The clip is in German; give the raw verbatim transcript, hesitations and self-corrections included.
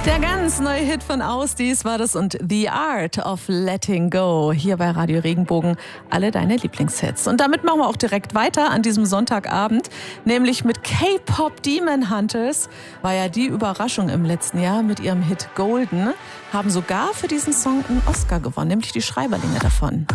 Der ganz neue Hit von Ausdies war das und The Art of Letting Go. Hier bei Radio Regenbogen alle deine Lieblingshits. Und damit machen wir auch direkt weiter an diesem Sonntagabend, nämlich mit K-Pop Demon Hunters. War ja die Überraschung im letzten Jahr mit ihrem Hit Golden. Haben sogar für diesen Song einen Oscar gewonnen, nämlich die Schreiberlinge davon.